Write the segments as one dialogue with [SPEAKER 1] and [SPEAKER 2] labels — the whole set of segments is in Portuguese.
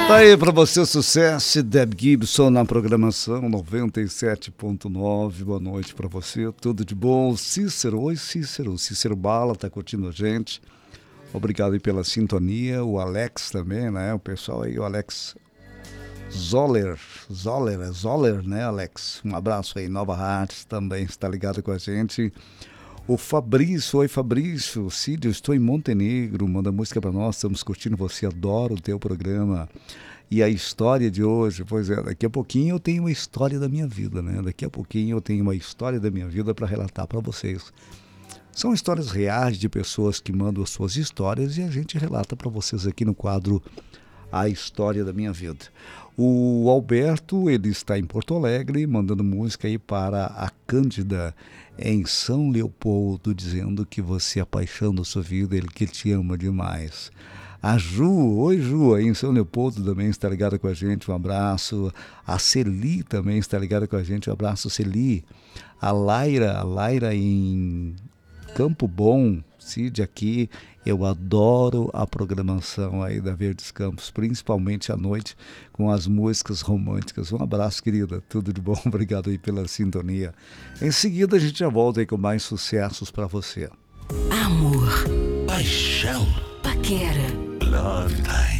[SPEAKER 1] Tá aí pra você o sucesso, Deb Gibson na programação 97.9. Boa noite pra você, tudo de bom. Cícero, oi Cícero. Cícero Bala tá curtindo a gente. Obrigado aí pela sintonia. O Alex também, né? O pessoal aí, o Alex Zoller, né, Alex? Um abraço aí, Nova Hartz também está ligado com a gente. O Fabrício, oi Fabrício, Cid, eu estou em Montenegro, manda música para nós, estamos curtindo você, adoro o teu programa. E a história de hoje, pois é, daqui a pouquinho eu tenho uma história da minha vida, né? Daqui a pouquinho eu tenho uma história da minha vida para relatar para vocês. São histórias reais de pessoas que mandam as suas histórias e a gente relata para vocês aqui no quadro A História da Minha Vida. O Alberto, ele está em Porto Alegre, mandando música aí para a Cândida, em São Leopoldo, dizendo que você é a paixão da sua vida, ele que te ama demais. A Ju, oi Ju, aí em São Leopoldo também está ligada com a gente, um abraço. A Celi também está ligada com a gente, um abraço Celi. A Laira em Campo Bom, Cid aqui, eu adoro a programação aí da Verdes Campos, principalmente à noite, com as músicas românticas. Um abraço, querida, tudo de bom, obrigado aí pela sintonia. Em seguida a gente já volta aí com mais sucessos para você.
[SPEAKER 2] Amor,
[SPEAKER 3] paixão,
[SPEAKER 2] paquera,
[SPEAKER 3] love time.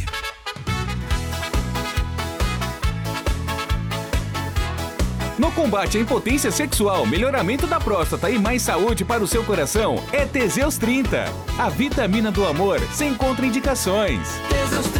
[SPEAKER 4] No combate à impotência sexual, melhoramento da próstata e mais saúde para o seu coração, é Teseus 30. A vitamina do amor sem contraindicações.